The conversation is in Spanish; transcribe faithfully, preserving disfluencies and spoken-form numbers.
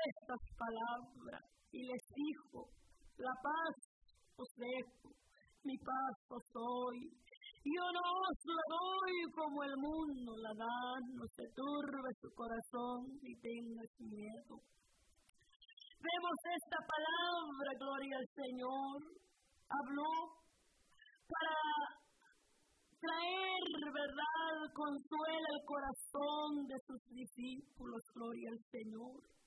estas palabras y les dijo: la paz os dejo, mi paz os doy. Yo no os la doy como el mundo la da, no se turbe su corazón ni tengas miedo. Vemos esta palabra, gloria al Señor, habló para traer, verdad, consuelo al corazón de sus discípulos, gloria al Señor.